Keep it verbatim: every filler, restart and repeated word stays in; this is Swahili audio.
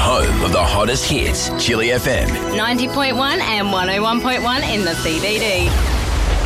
home of the hottest hits, Chili F M. ninety point one and one oh one point one in the C B D.